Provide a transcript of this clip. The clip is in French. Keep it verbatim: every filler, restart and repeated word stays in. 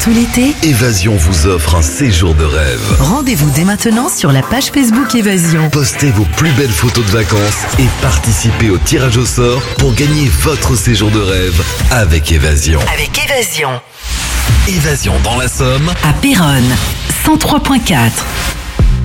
tout l'été, Évasion vous offre un séjour de rêve. rendez-vous dès maintenant sur la page Facebook Évasion. Postez vos plus belles photos de vacances et participez au tirage au sort pour gagner votre séjour de rêve avec Évasion. Avec Évasion. Évasion dans la Somme, À Péronne, cent trois virgule quatre.